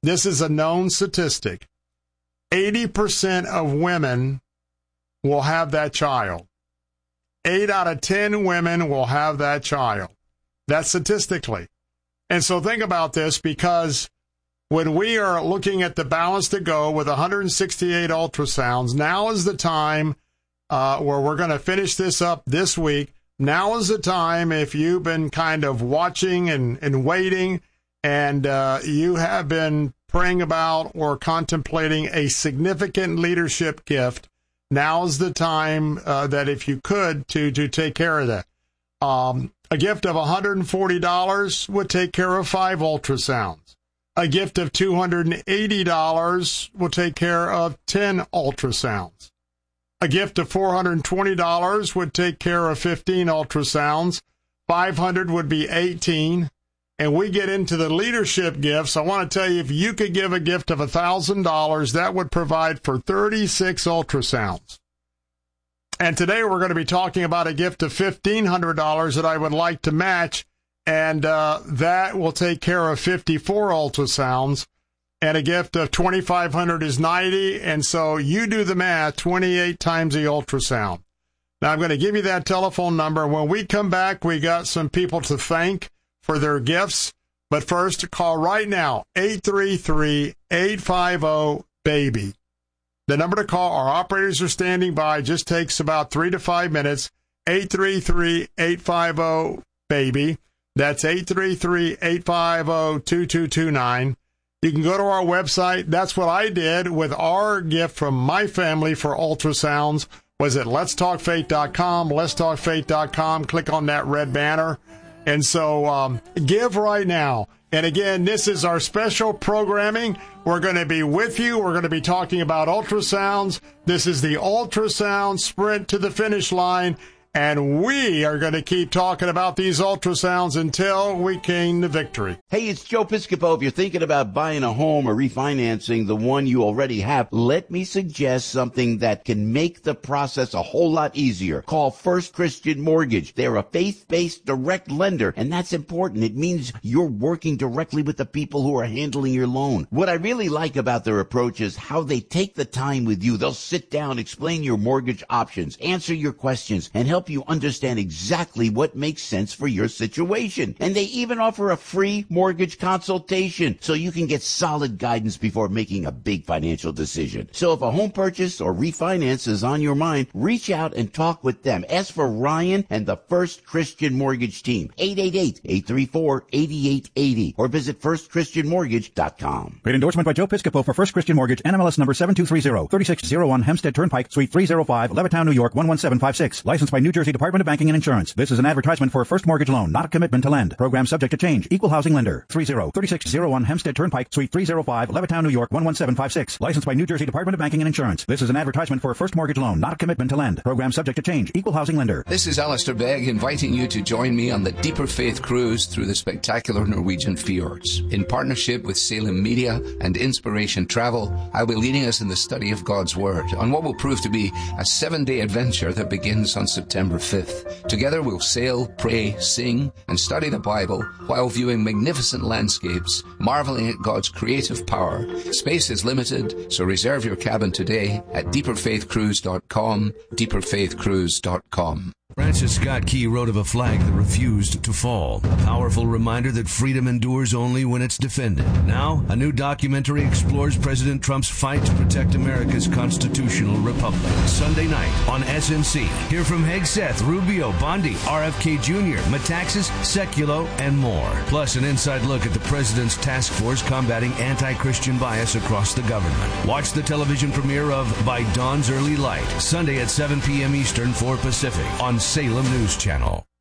this is a known statistic, 80% of women will have that child. 8 out of 10 women will have that child. That's statistically. And so think about this, because when we are looking at the balance to go with 168 ultrasounds, now is the time where we're going to finish this up this week. Now is the time, if you've been kind of watching and waiting, and you have been praying about or contemplating a significant leadership gift, now is the time that if you could to take care of that. A gift of $140 would take care of 5 ultrasounds. A gift of $280 will take care of 10 ultrasounds. A gift of $420 would take care of 15 ultrasounds. $500 would be 18. And we get into the leadership gifts. I want to tell you, if you could give a gift of $1,000, that would provide for 36 ultrasounds. And today we're going to be talking about a gift of $1,500 that I would like to match, and that will take care of 54 ultrasounds. And a gift of $2,500 is 90, and so you do the math, 28 times the ultrasound. Now I'm going to give you that telephone number. When we come back, we got some people to thank for their gifts. But first, call right now, 833-850-BABY. The number to call, our operators are standing by, just takes about 3 to 5 minutes, 833-850-BABY. That's 833-850-2229. You can go to our website. That's what I did with our gift from my family for ultrasounds, was at letstalkfaith.com, letstalkfaith.com. Click on that red banner. And so give right now. And again, this is our special programming. We're going to be with you. We're going to be talking about ultrasounds. This is the ultrasound sprint to the finish line. And we are going to keep talking about these ultrasounds until we gain the victory. Hey, it's Joe Piscopo. If you're thinking about buying a home or refinancing the one you already have, let me suggest something that can make the process a whole lot easier. Call First Christian Mortgage. They're a faith-based direct lender, and that's important. It means you're working directly with the people who are handling your loan. What I really like about their approach is how they take the time with you. They'll sit down, explain your mortgage options, answer your questions, and help you understand exactly what makes sense for your situation. And they even offer a free mortgage consultation so you can get solid guidance before making a big financial decision. So if a home purchase or refinance is on your mind, reach out and talk with them. Ask for Ryan and the First Christian Mortgage team, 888-834-8880, or visit firstchristianmortgage.com. Great endorsement by Joe Piscopo for First Christian Mortgage, NMLS number 7230, 3601 Hempstead Turnpike, Suite 305, Levittown, New York, 11756. Licensed by New Jersey Department of Banking and Insurance. This is an advertisement for a first mortgage loan, not a commitment to lend. Program subject to change. Equal housing lender. 3601 Hempstead Turnpike, Suite 305, Levittown, New York, 11756. Licensed by New Jersey Department of Banking and Insurance. This is an advertisement for a first mortgage loan, not a commitment to lend. Program subject to change. Equal housing lender. This is Alistair Begg inviting you to join me on the Deeper Faith Cruise through the spectacular Norwegian fjords. In partnership with Salem Media and Inspiration Travel, I'll be leading us in the study of God's Word on what will prove to be a 7-day adventure that begins on September 5th. Together we'll sail, pray, sing, and study the Bible while viewing magnificent landscapes, marveling at God's creative power. Space is limited, so reserve your cabin today at deeperfaithcruise.com, deeperfaithcruise.com. Francis Scott Key wrote of a flag that refused to fall, a powerful reminder that freedom endures only when it's defended. Now, a new documentary explores President Trump's fight to protect America's constitutional republic. Sunday night on SNC. Hear from Hegseth, Rubio, Bondi, RFK Jr., Metaxas, Sekulow, and more. Plus, an inside look at the president's task force combating anti-Christian bias across the government. Watch the television premiere of By Dawn's Early Light, Sunday at 7 p.m. Eastern, 4 Pacific, on Salem News Channel.